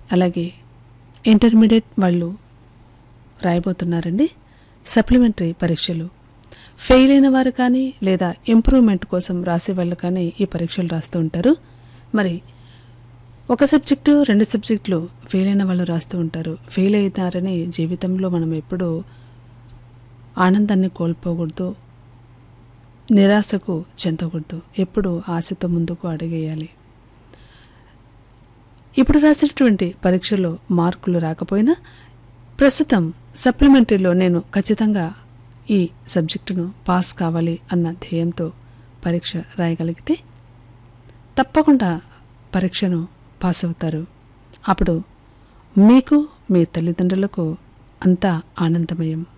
అలాగే ఇంటర్మీడియట్ వాళ్ళు రాయబోతున్నారండి సప్లిమెంటరీ పరీక్షలు. ఫెయిల్ అయిన వారు కానీ లేదా ఇంప్రూవ్మెంట్ కోసం రాసే వాళ్ళు కానీ ఈ పరీక్షలు రాస్తూ ఉంటారు. మరి ఒక సబ్జెక్టు 2 సబ్జెక్టులు ఫెయిల్ అయిన వాళ్ళు రాస్తూ ఉంటారు. ఫెయిల్ అయినారని జీవితంలో మనం ఎప్పుడూ ఆనందాన్ని కోల్పోకూడదు, నిరాశకు చెందకూడదు. ఎప్పుడు ఆశతో ముందుకు అడుగేయాలి. ఇప్పుడు రాసినటువంటి పరీక్షలో మార్కులు రాకపోయినా ప్రస్తుతం సప్లిమెంటరీలో నేను ఖచ్చితంగా ఈ సబ్జెక్టును పాస్ కావాలి అన్న ధ్యేయంతో పరీక్ష రాయగలిగితే తప్పకుండా పరీక్షను పాస్ అవుతారు. అప్పుడు మీకు మీ తల్లిదండ్రులకు అంతా ఆనందమయం.